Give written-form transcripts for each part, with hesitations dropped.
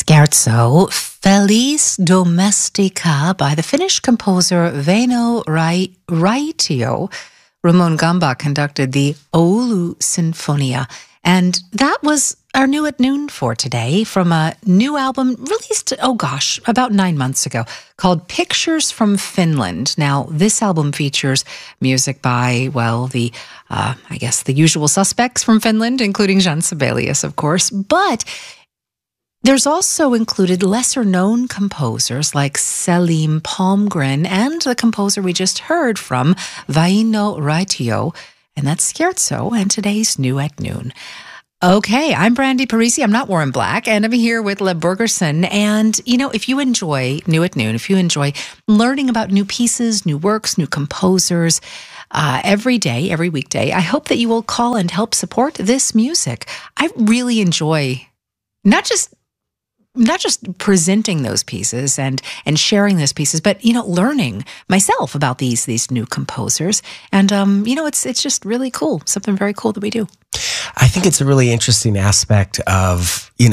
Scherzo, Felice Domestica by the Finnish composer Väinö Raitio. Ramon Gamba conducted the Oulu Sinfonia. And that was our New at Noon for today from a new album released, about 9 months ago called Pictures from Finland. Now, this album features music by, the usual suspects from Finland, including Jean Sibelius, of course. But there's also included lesser-known composers like Selim Palmgren and the composer we just heard from, Väinö Raitio, and that's Scherzo and today's New at Noon. Okay, I'm Brandy Parisi. I'm not Warren Black, and I'm here with Le Bergerson. And, if you enjoy New at Noon, if you enjoy learning about new pieces, new works, new composers, every day, every weekday, I hope that you will call and help support this music. I really enjoy not just presenting those pieces and sharing those pieces, but, learning myself about these new composers. And, it's just really cool. Something very cool that we do. I think it's a really interesting aspect of, we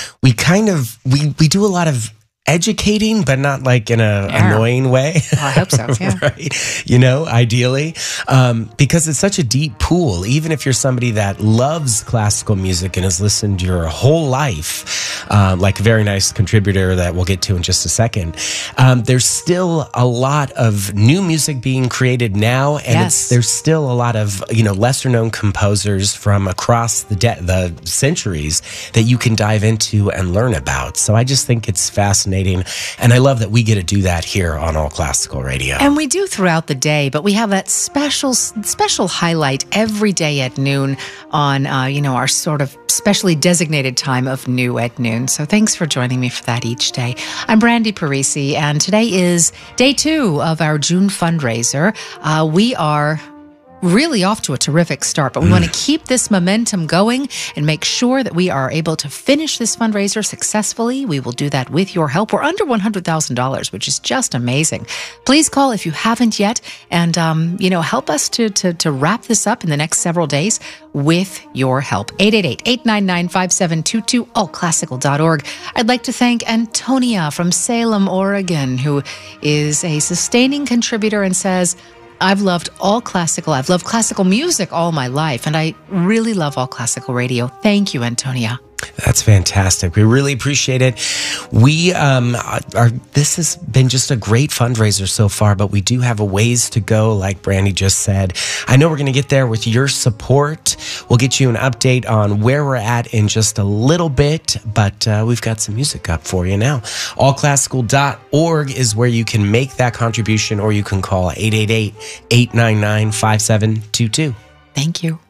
do a lot of educating, but not like in a annoying way. Well, I hope so, yeah. Right? Ideally, because it's such a deep pool. Even if you're somebody that loves classical music and has listened your whole life, like a very nice contributor that we'll get to in just a second, there's still a lot of new music being created now, and there's still a lot of lesser known composers from across the centuries that you can dive into and learn about. So I just think it's fascinating. And I love that we get to do that here on All Classical Radio. And we do throughout the day, but we have that special highlight every day at noon on, our sort of specially designated time of New at Noon. So thanks for joining me for that each day. I'm Brandy Parisi, and today is day 2 of our June fundraiser. We are really off to a terrific start, but we want to keep this momentum going and make sure that we are able to finish this fundraiser successfully. We will do that with your help. We're under $100,000, which is just amazing. Please call if you haven't yet, and help us to wrap this up in the next several days with your help. 888-899-5722, allclassical.org. I'd like to thank Antonia from Salem, Oregon, who is a sustaining contributor and says, I've loved all classical. I've loved classical music all my life, and I really love All Classical Radio. Thank you, Antonia. That's fantastic. We really appreciate it. This has been just a great fundraiser so far, but we do have a ways to go, like Brandy just said. I know we're going to get there with your support. We'll get you an update on where we're at in just a little bit, but we've got some music up for you now. Allclassical.org is where you can make that contribution, or you can call 888-899-5722. Thank you.